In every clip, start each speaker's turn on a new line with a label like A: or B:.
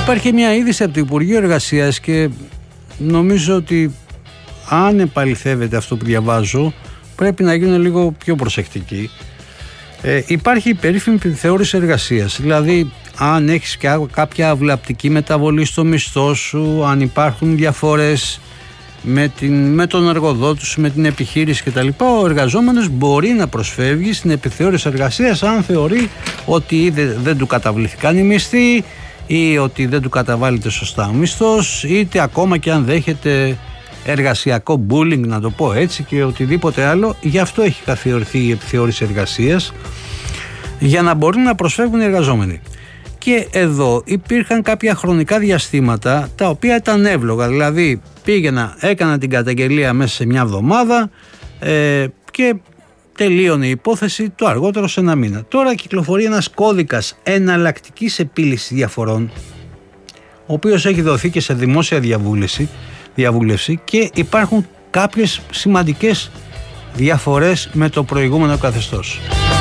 A: Υπάρχει μια είδηση από το Υπουργείο Εργασίας και νομίζω ότι αν επαληθεύεται αυτό που διαβάζω πρέπει να γίνουν λίγο πιο προσεκτικοί. Υπάρχει η περίφημη επιθεώρηση εργασίας, δηλαδή αν έχεις κάποια αυλαπτική μεταβολή στο μισθό σου, αν υπάρχουν διαφορές με τον εργοδότη σου, με την επιχείρηση κτλ. Ο εργαζόμενος μπορεί να προσφεύγει στην επιθεώρηση εργασίας αν θεωρεί ότι δεν του καταβληθηκαν οι μισθοί ή ότι δεν του καταβάλλεται σωστά ο μισθός, είτε ακόμα και αν δέχεται εργασιακό bullying, να το πω έτσι, και οτιδήποτε άλλο. Γι' αυτό έχει καθιερωθεί η επιθεώρηση εργασίας, για να μπορούν να προσφεύγουν οι εργαζόμενοι. Και εδώ υπήρχαν κάποια χρονικά διαστήματα τα οποία ήταν εύλογα, δηλαδή έκανα την καταγγελία μέσα σε μια εβδομάδα και τελείωνε η υπόθεση το αργότερο σε ένα μήνα. Τώρα κυκλοφορεί ένας κώδικας εναλλακτικής επίλυσης διαφορών, ο οποίος έχει δοθεί και σε δημόσια διαβούλευση και υπάρχουν κάποιες σημαντικές διαφορές με το προηγούμενο καθεστώς.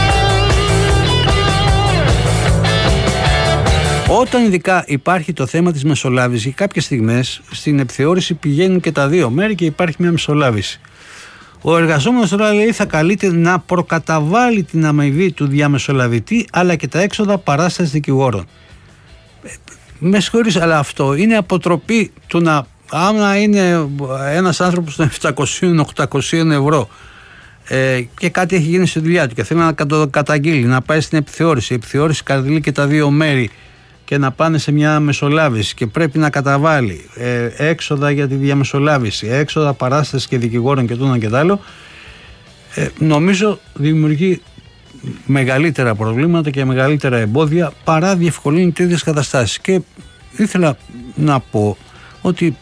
A: Όταν ειδικά υπάρχει το θέμα της μεσολάβησης, κάποιες στιγμές στην επιθεώρηση πηγαίνουν και τα δύο μέρη και υπάρχει μια μεσολάβηση. Ο εργαζόμενος τώρα λέει θα καλείται να προκαταβάλει την αμοιβή του διαμεσολαβητή αλλά και τα έξοδα παράστασης δικηγόρων. Με συγχωρείς, αλλά αυτό είναι αποτροπή του να, άμα είναι ένας άνθρωπος των 700-800 ευρώ και κάτι έχει γίνει στη δουλειά του και θέλει να το καταγγείλει, να πάει στην επιθεώρηση, η επιθεώρηση καταγγείλει και τα δύο μέρη και να πάνε σε μια μεσολάβηση και πρέπει να καταβάλει έξοδα για τη διαμεσολάβηση, έξοδα παράστασης και δικηγόρων και το ένα και το άλλο, νομίζω δημιουργεί μεγαλύτερα προβλήματα και μεγαλύτερα εμπόδια παρά διευκολύνει τέτοιες καταστάσεις. Και ήθελα να πω ότι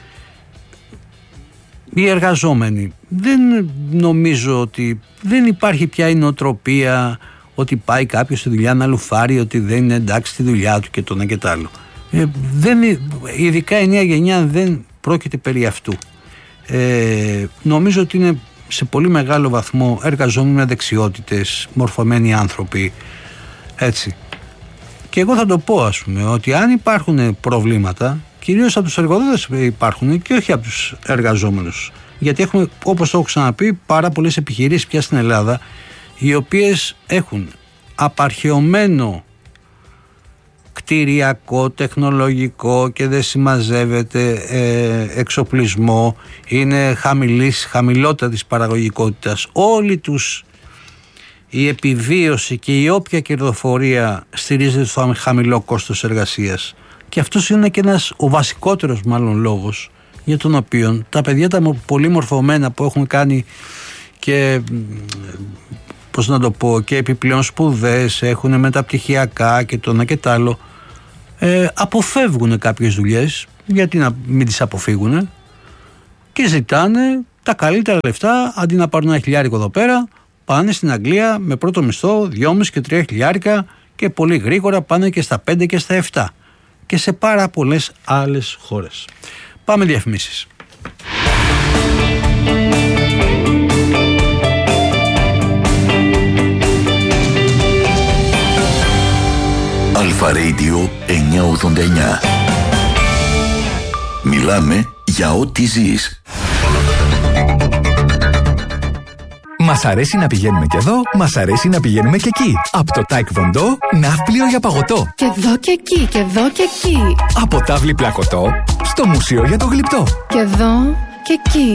A: οι εργαζόμενοι δεν νομίζω ότι δεν υπάρχει πια η νοοτροπία ότι πάει κάποιος στη δουλειά να λουφάρει, ότι δεν είναι εντάξει στη δουλειά του και το ένα και το άλλο. Ειδικά η νέα γενιά δεν πρόκειται περί αυτού. Νομίζω ότι είναι σε πολύ μεγάλο βαθμό εργαζόμενοι με δεξιότητες, μορφωμένοι άνθρωποι, έτσι. Και εγώ θα το πω, ας πούμε, ότι αν υπάρχουν προβλήματα, κυρίως από τους εργοδότες υπάρχουν και όχι από τους εργαζόμενους. Γιατί έχουμε, όπως το έχω ξαναπεί, πάρα πολλές επιχειρήσεις πια στην Ελλάδα, οι οποίες έχουν απαρχαιωμένο κτηριακό, τεχνολογικό και δεν συμμαζεύεται εξοπλισμό, είναι χαμηλότατης παραγωγικότητας. Όλη τους η επιβίωση και η όποια κερδοφορία στηρίζεται στο χαμηλό κόστος εργασίας. Και αυτός είναι και ο βασικότερος μάλλον λόγος για τον οποίο τα παιδιά τα πολύ μορφωμένα που έχουν κάνει και και επιπλέον σπουδές, έχουν μεταπτυχιακά και το ένα και το άλλο, αποφεύγουν κάποιες δουλειές, γιατί να μην τις αποφύγουν, και ζητάνε τα καλύτερα λεφτά. Αντί να πάρουν ένα χιλιάρικο εδώ πέρα, πάνε στην Αγγλία με πρώτο μισθό 2,5 και 3 χιλιάρικα και πολύ γρήγορα πάνε και στα 5 και στα 7 και σε πάρα πολλές άλλες χώρες. Πάμε διαφημίσεις.
B: Αλφα Radio 989. Μιλάμε για ό,τι ζεις.
C: Μας αρέσει να πηγαίνουμε και εδώ, μας αρέσει να πηγαίνουμε και εκεί. Από το Taekwondo, ναύπλιο για παγωτό.
D: Και εδώ και εκεί, και εδώ και εκεί.
C: Από τάβλη πλακωτό, στο μουσείο για το γλυπτό.
D: Και εδώ και εκεί.